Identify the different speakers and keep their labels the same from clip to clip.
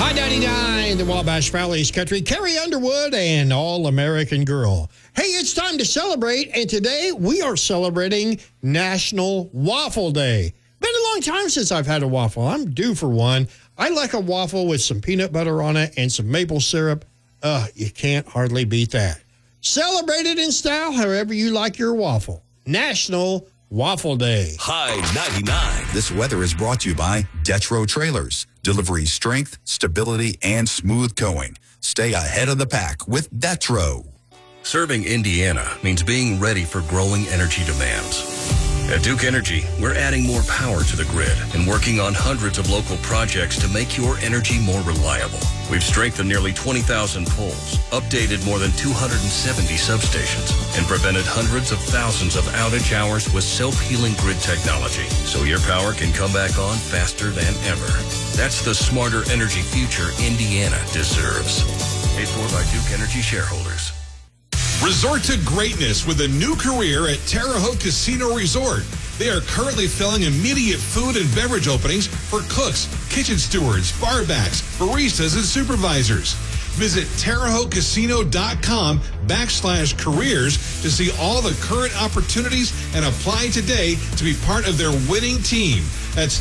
Speaker 1: High 99, the Wabash Valley's country, Carrie Underwood and All-American Girl. Hey, it's time to celebrate, and today we are celebrating National Waffle Day. Been a long time since I've had a waffle. I'm due for one. I like a waffle with some peanut butter on it and some maple syrup. You can't hardly beat that. Celebrate it in style however you like your waffle. National Waffle Day.
Speaker 2: High 99. This weather is brought to you by Detro Trailers. Delivery strength, stability, and smooth going. Stay ahead of the pack with Detro.
Speaker 3: Serving Indiana means being ready for growing energy demands. At Duke Energy, we're adding more power to the grid and working on hundreds of local projects to make your energy more reliable. We've strengthened nearly 20,000 poles, updated more than 270 substations, and prevented hundreds of thousands of outage hours with self-healing grid technology, so your power can come back on faster than ever. That's the smarter energy future Indiana deserves. Paid for by Duke Energy shareholders.
Speaker 4: Resort to greatness with a new career at Terre Haute Casino Resort. They are currently filling immediate food and beverage openings for cooks, kitchen stewards, barbacks, baristas, and supervisors. Visit TerreHautecasino.com/careers to see all the current opportunities and apply today to be part of their winning team. That's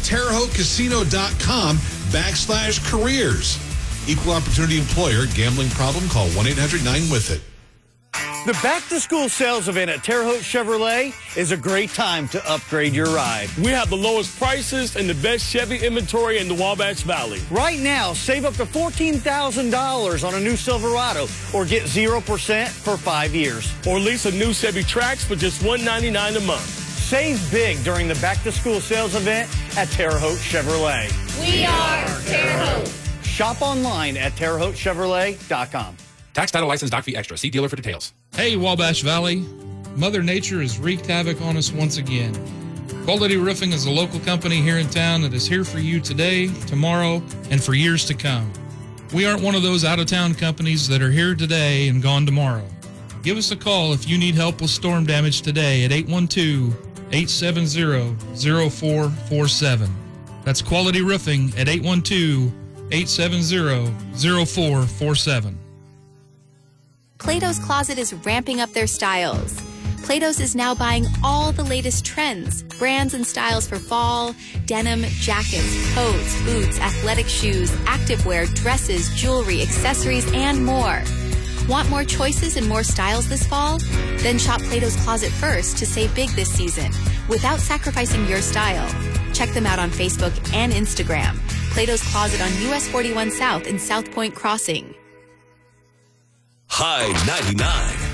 Speaker 4: TerreHautecasino.com/careers. Equal opportunity employer. Gambling problem? Call 1-800-9-WITH-IT.
Speaker 5: The back-to-school sales event at Terre Haute Chevrolet is a great time to upgrade your ride.
Speaker 6: We have the lowest prices and the best Chevy inventory in the Wabash Valley.
Speaker 5: Right now, save up to $14,000 on a new Silverado or get 0% for 5 years.
Speaker 6: Or lease a new Chevy Trax for just $199 a month.
Speaker 5: Save big during the back-to-school sales event at Terre Haute Chevrolet.
Speaker 7: We are Terre Haute.
Speaker 5: Shop online at TerreHautechevrolet.com.
Speaker 8: Tax, title, license, doc fee extra. See dealer for details.
Speaker 9: Hey, Wabash Valley. Mother Nature has wreaked havoc on us once again. Quality Roofing is a local company here in town that is here for you today, tomorrow, and for years to come. We aren't one of those out-of-town companies that are here today and gone tomorrow. Give us a call if you need help with storm damage today at 812-870-0447. That's Quality Roofing at 812-870-0447.
Speaker 10: Plato's Closet is ramping up their styles. Plato's is now buying all the latest trends, brands, and styles for fall, denim, jackets, coats, boots, athletic shoes, activewear, dresses, jewelry, accessories, and more. Want more choices and more styles this fall? Then shop Plato's Closet first to save big this season without sacrificing your style. Check them out on Facebook and Instagram. Plato's Closet on US 41 South in South Point Crossing.
Speaker 2: High 99.